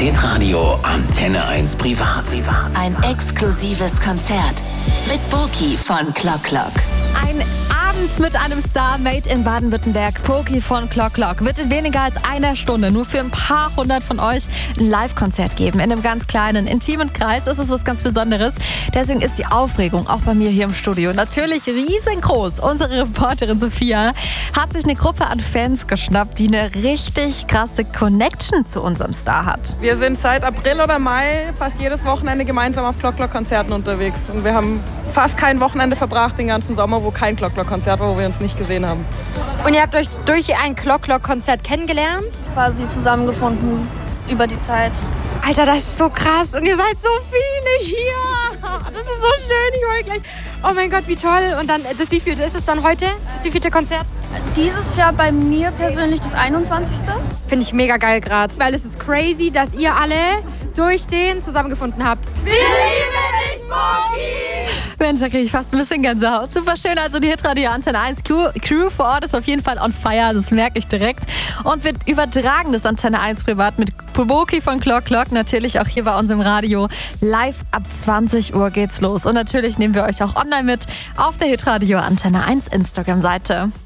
Hitradio Antenne 1 Privat. Ein exklusives Konzert mit Burki von Clock Clock. Ein Abend mit einem Star made in Baden-Württemberg. Burki von Clock Clock wird in weniger als einer Stunde nur für ein paar hundert von euch ein Live-Konzert geben. In einem ganz kleinen, intimen Kreis. Das ist was ganz Besonderes. Deswegen ist die Aufregung auch bei mir hier im Studio natürlich riesengroß. Unsere Reporterin Sophia hat sich eine Gruppe an Fans geschnappt, die eine richtig krasse Connection zu unserem Star hat. Wir sind seit April oder Mai fast jedes Wochenende gemeinsam auf Clock Clock Konzerten unterwegs. Und wir haben fast kein Wochenende verbracht den ganzen Sommer, wo kein Clock Clock Konzert war, wo wir uns nicht gesehen haben. Und ihr habt euch durch ein Clock Clock Konzert kennengelernt? Quasi zusammengefunden über die Zeit. Alter, das ist so krass und ihr seid so viele hier. Das ist so schön, ich heul gleich. Oh mein Gott, wie toll. Und dann, das wievielte ist es dann heute? Das wievielte Konzert? Dieses Jahr bei mir persönlich das 21. Finde ich mega geil gerade, weil es ist crazy, dass ihr alle durch den zusammengefunden habt. Wir lieben dich, Burki! Mensch, da kriege ich fast ein bisschen Gänsehaut. Super schön, also die Hitradio Antenne 1 Crew vor Ort ist auf jeden Fall on fire, das merke ich direkt. Und wir übertragen das Antenne 1 privat mit Burki von Clock Clock, natürlich auch hier bei uns im Radio. Live ab 20 Uhr geht's los. Und natürlich nehmen wir euch auch online mit auf der Hitradio Antenne 1 Instagram-Seite.